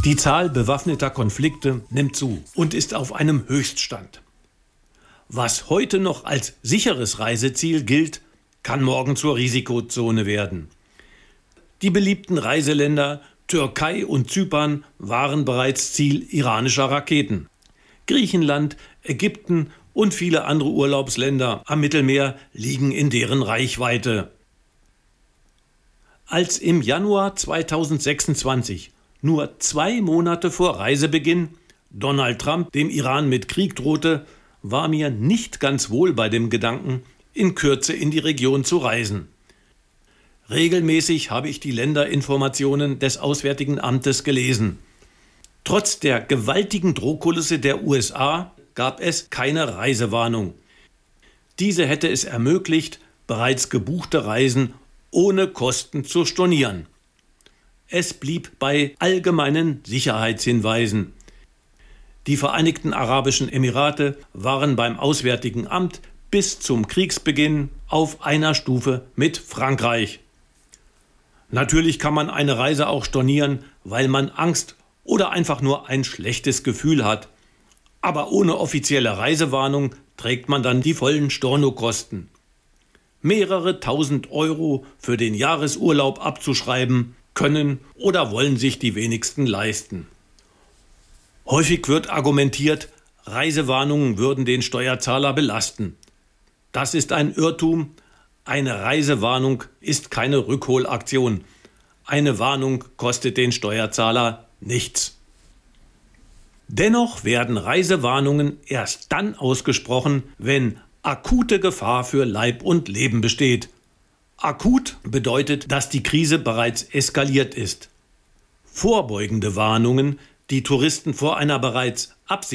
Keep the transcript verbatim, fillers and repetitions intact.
Die Zahl bewaffneter Konflikte nimmt zu und ist auf einem Höchststand. Was heute noch als sicheres Reiseziel gilt, kann morgen zur Risikozone werden. Die beliebten Reiseländer Türkei und Zypern waren bereits Ziel iranischer Raketen. Griechenland, Ägypten und viele andere Urlaubsländer am Mittelmeer liegen in deren Reichweite. Als im Januar zweitausendsechsundzwanzig, nur zwei Monate vor Reisebeginn, Donald Trump dem Iran mit Krieg drohte, war mir nicht ganz wohl bei dem Gedanken, in Kürze in die Region zu reisen. Regelmäßig habe ich die Länderinformationen des Auswärtigen Amtes gelesen. Trotz der gewaltigen Drohkulisse der U S A gab es keine Reisewarnung. Diese hätte es ermöglicht, bereits gebuchte Reisen ohne Kosten zu stornieren. Es blieb bei allgemeinen Sicherheitshinweisen. Die Vereinigten Arabischen Emirate waren beim Auswärtigen Amt bis zum Kriegsbeginn auf einer Stufe mit Frankreich. Natürlich kann man eine Reise auch stornieren, weil man Angst oder einfach nur ein schlechtes Gefühl hat. Aber ohne offizielle Reisewarnung trägt man dann die vollen Stornokosten. Mehrere tausend Euro für den Jahresurlaub abzuschreiben, können oder wollen sich die wenigsten leisten. Häufig wird argumentiert, Reisewarnungen würden den Steuerzahler belasten. Das ist ein Irrtum. Eine Reisewarnung ist keine Rückholaktion. Eine Warnung kostet den Steuerzahler nichts. Dennoch werden Reisewarnungen erst dann ausgesprochen, wenn akute Gefahr für Leib und Leben besteht. Akut bedeutet, dass die Krise bereits eskaliert ist. Vorbeugende Warnungen, die Touristen vor einer bereits